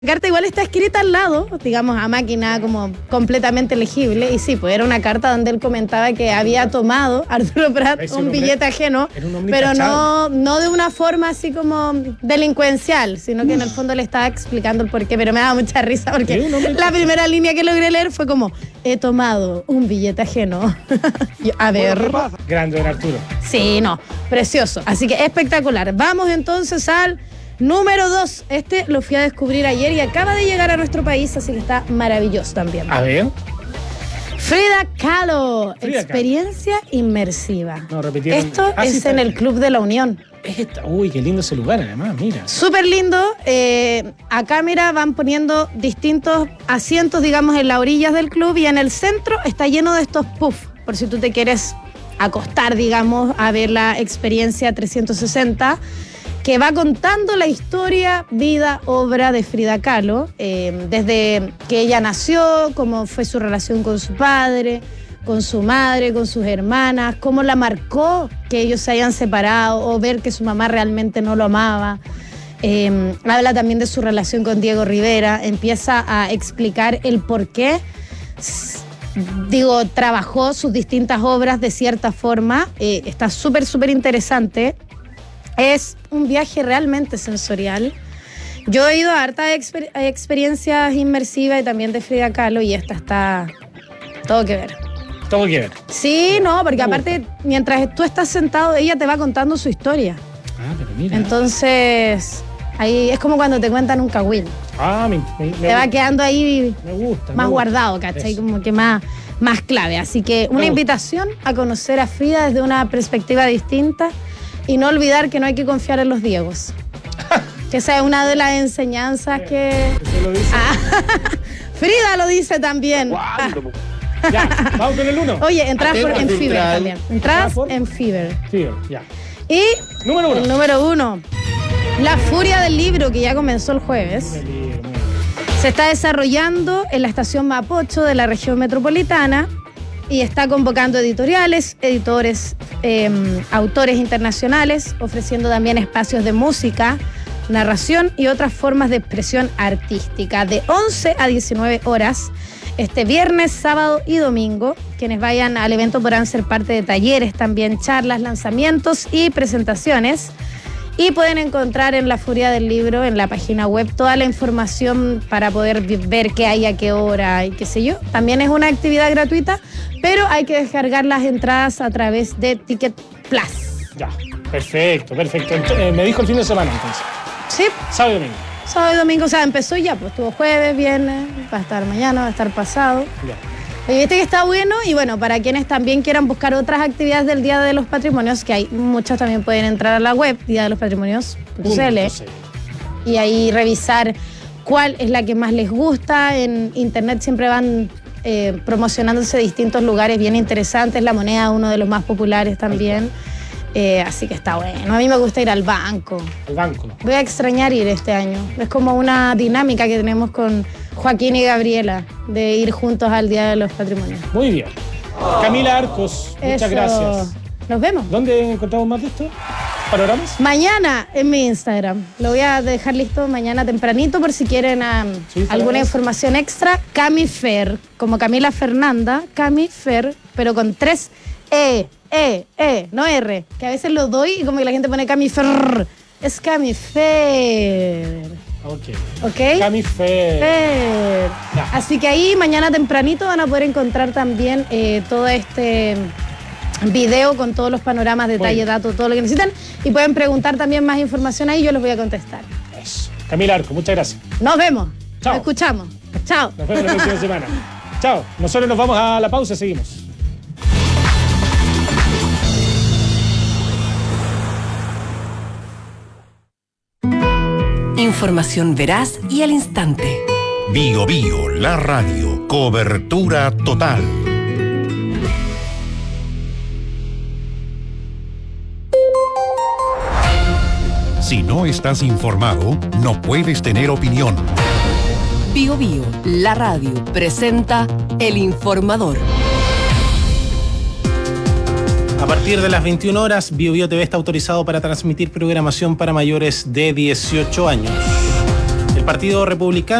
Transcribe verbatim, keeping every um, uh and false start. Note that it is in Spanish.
La carta igual está escrita al lado, digamos, a máquina como completamente legible. Y sí, pues era una carta donde él comentaba que había tomado Arturo Prat un, un billete ajeno, un pero no, no de una forma así como delincuencial, sino que en el fondo le estaba explicando el porqué. Pero me daba mucha risa porque la primera línea que logré leer fue como: he tomado un billete ajeno. Yo, a ver. Bueno, grande, don Arturo. Sí, no, precioso. Así que espectacular. Vamos entonces al número dos. Este lo fui a descubrir ayer y acaba de llegar a nuestro país, así que está maravilloso también. A ver. Frida Kahlo, Frida experiencia Kahlo. Inmersiva. No, repitieron. Esto ah, es sí, en el Club de la Unión. Esta. Uy, qué lindo ese lugar además, mira. Súper lindo. Eh, acá, mira, van poniendo distintos asientos, digamos, en las orillas del club, y en el centro está lleno de estos puffs, por si tú te quieres acostar, digamos, a ver la experiencia trescientos sesenta, que va contando la historia, vida, obra de Frida Kahlo, eh, desde que ella nació, cómo fue su relación con su padre, con su madre, con sus hermanas, cómo la marcó que ellos se hayan separado o ver que su mamá realmente no lo amaba. Eh, habla también de su relación con Diego Rivera, empieza a explicar el por qué, digo, trabajó sus distintas obras de cierta forma. Eh, está súper, súper interesante. Es un viaje realmente sensorial. Yo he ido a hartas exper- experiencias inmersivas y también de Frida Kahlo, y esta está todo que ver. Todo que ver. Sí, no, porque aparte, mientras tú estás sentado, ella te va contando su historia. Ah, pero mira. Entonces, ahí es como cuando te cuentan un cagüín. Ah, me, me, Te me va quedando ahí me gusta, más me guardado, ¿cachai? Eso. Como que más, más clave. Así que una invitación a conocer a Frida desde una perspectiva distinta. Y no olvidar que no hay que confiar en los Diegos. Que esa es una de las enseñanzas que... ¿Eso lo dice? Ah, Frida lo dice también. Ah. Ya, vamos con el uno. Oye, entradas por, en Fever también. Entradas en Fever. Fever, ya. Y número uno. el número uno. La Furia del Libro, que ya comenzó el jueves. Se está desarrollando en la estación Mapocho de la región metropolitana. Y está convocando editoriales, editores, eh, autores internacionales, ofreciendo también espacios de música, narración y otras formas de expresión artística, de once a diecinueve horas, este viernes, sábado y domingo. Quienes vayan al evento podrán ser parte de talleres, también charlas, lanzamientos y presentaciones. Y pueden encontrar en La Furia del Libro, en la página web, toda la información para poder ver qué hay, a qué hora y qué sé yo. También es una actividad gratuita, pero hay que descargar las entradas a través de Ticket Plus. Ya, perfecto, perfecto. Eh, me dijo el fin de semana entonces. Sí. Sábado y domingo. Sábado y domingo, o sea, empezó ya, pues estuvo jueves, viernes, va a estar mañana, va a estar pasado. Ya. Y viste que está bueno, y bueno, para quienes también quieran buscar otras actividades del Día de los Patrimonios, que hay muchas, también pueden entrar a la web, día de los patrimonios punto c l, y ahí revisar cuál es la que más les gusta. En internet siempre van eh, promocionándose distintos lugares bien interesantes, La Moneda, uno de los más populares también. Eh, así que está bueno. A mí me gusta ir al banco. Al banco. Voy a extrañar ir este año. Es como una dinámica que tenemos con Joaquín y Gabriela, de ir juntos al Día de los Patrimonios. Muy bien. Camila Arcos, muchas Eso. Gracias. Nos vemos. ¿Dónde encontramos más de esto? ¿Panoramas? Mañana en mi Instagram. Lo voy a dejar listo mañana tempranito por si quieren um, Sí, alguna ¿sabes? información extra. Camifer, como Camila Fernanda, Camifer, pero con tres E, E, E, no R. Que a veces lo doy y como que la gente pone Camifer. Es Camifer. Ok. ¿Ok? Camifer. Fer. Ya. Así que ahí mañana tempranito van a poder encontrar también eh, todo este video con todos los panoramas, detalle, Bueno. datos, todo lo que necesitan. Y pueden preguntar también más información ahí, yo les voy a contestar. Eso. Camila Arcos, muchas gracias. Nos vemos. Chao. Nos escuchamos. Chao. Nos vemos la próxima semana. Chao. Nosotros nos vamos a la pausa, seguimos. Información veraz y al instante. Bio Bio, la radio. Cobertura total. Si no estás informado, no puedes tener opinión. Bio Bio, la radio, presenta El Informador. A partir de las veintiuna horas, Bio Bio T V está autorizado para transmitir programación para mayores de dieciocho años. El Partido Republicano